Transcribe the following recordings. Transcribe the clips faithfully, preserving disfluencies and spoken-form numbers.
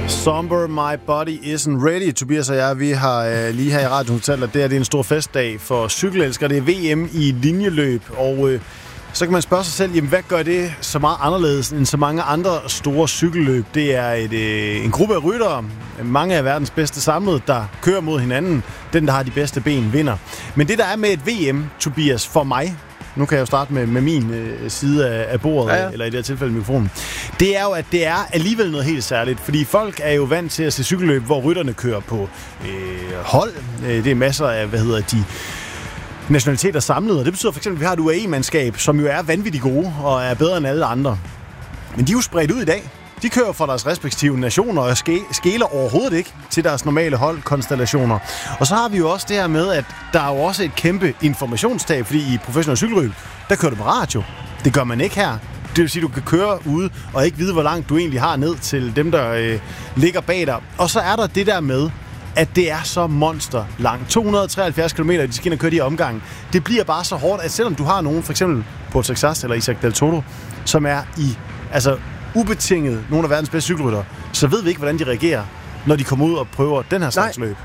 Somber, my body isn't ready. Tobias og jeg, vi har øh, lige her i radioen fortalt, at det, er, det er en stor festdag for cykelelskere. Det er V M i linjeløb, og øh, så kan man spørge sig selv, jamen, hvad gør det så meget anderledes end så mange andre store cykelløb? Det er et, øh, en gruppe af ryttere, mange af verdens bedste samlet, der kører mod hinanden. Den, der har de bedste ben, vinder. Men det, der er med et V M, Tobias, for mig, nu kan jeg jo starte med, med min øh, side af, af bordet, ja, ja. eller i det her tilfælde mikrofonen. Det er jo, at det er alligevel noget helt særligt, fordi folk er jo vant til at se cykelløb, hvor rytterne kører på øh, hold. Øh, det er masser af, hvad hedder de, nationaliteter samlet, og det betyder for eksempel, at vi har et U A E-mandskab, som jo er vanvittigt gode og er bedre end alle andre. Men de er jo spredt ud i dag. De kører fra deres respektive nationer og skæler overhovedet ikke til deres normale holdkonstellationer. Og så har vi jo også det her med, at der er jo også et kæmpe informationstab, fordi i professionel cykelryb, der kører du på radio. Det gør man ikke her. Det vil sige, at du kan køre ude og ikke vide, hvor langt du egentlig har ned til dem, der øh, ligger bag dig. Og så er der det der med, at det er så monster langt. to hundrede og treoghalvfjerds kilometer, de skal ind og køre de omgange. Det bliver bare så hårdt, at selvom du har nogen, for eksempel Paul Texas eller Isaac Del Toro, som er i altså ubetinget nogle af verdens bedste cykelryttere, så ved vi ikke, hvordan de reagerer, når de kommer ud og prøver den her slags løb.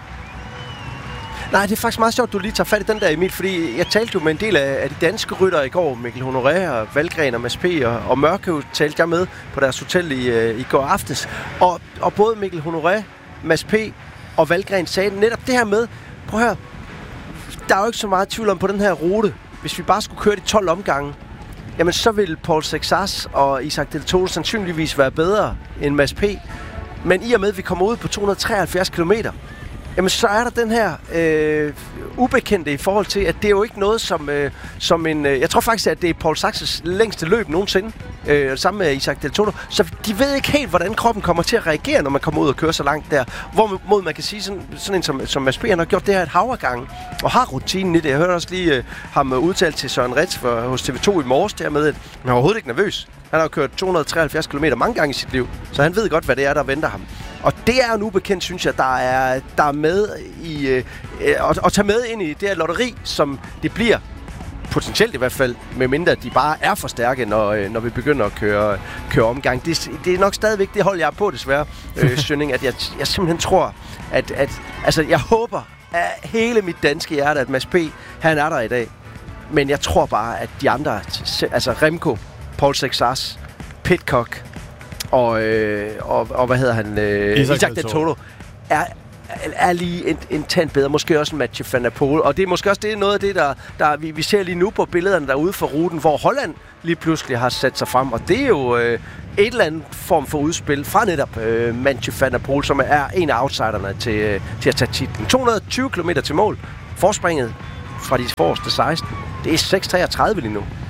Nej, det er faktisk meget sjovt, at du lige tager fat i den der, Emil, fordi jeg talte jo med en del af, af de danske ryttere i går, Mikkel Honoré og Valgren og Mads P. og, og Mørkøv talte jeg med på deres hotel i, uh, i går aftes. Og, og både Mikkel Honoré, Mads P. og Valgren sagde netop det her med, prøv at høre, der er jo ikke så meget tvivl om på den her rute. Hvis vi bare skulle køre de tolv omgange, jamen så vil Paul Texas og Isaac Del Toro sandsynligvis være bedre end Mads P. Men i og med, at vi kommer ud på to hundrede og treoghalvfjerds kilometer, jamen så er der den her øh, ubekendte i forhold til, at det er jo ikke noget som, øh, som en... Øh, jeg tror faktisk, at det er Paul Saxes længste løb nogensinde, øh, sammen med Isaac Del Toro. Så de ved ikke helt, hvordan kroppen kommer til at reagere, når man kommer ud og kører så langt der. Hvorimod man kan sige, sådan, sådan en som, som Mads P. han har gjort det her et hav af gange, og har rutinen i det. Jeg hørte også lige øh, ham udtalt til Søren Retz for, hos T V to i morges, der med, at han er overhovedet ikke nervøs. Han har jo kørt to hundrede og treoghalvfjerds kilometer mange gange i sit liv, så han ved godt, hvad det er, der venter ham. Og det er jo nu bekendt, synes jeg, der er, der er med i øh, at, at tage med ind i det her lotteri, som det bliver, potentielt i hvert fald, medmindre de bare er for stærke, når, når vi begynder at køre, køre omgang. Det, det er nok stadigvæk det hold, jeg er på, desværre, øh, Sønning, at jeg, jeg simpelthen tror, at, at altså, jeg håber af hele mit danske hjerte, at Mads P. han er der i dag. Men jeg tror bare, at de andre, altså Remco, Paul Texas, Pidcock, Og, øh, og, og hvad hedder han? Øh, Isaac Del Toro er, er lige en, en tand bedre. Måske også en Mathieu van der Poel. Og det er måske også det, noget af det, der, der vi, vi ser lige nu på billederne derude for ruten, hvor Holland lige pludselig har sat sig frem. Og det er jo øh, et eller andet form for udspil fra netop øh, Mathieu van der Poel, som er en af outsiderne til, øh, til at tage titlen. to hundrede og tyve kilometer til mål. Forspringet fra de forreste seksten. Det er seks treogtredive lige nu.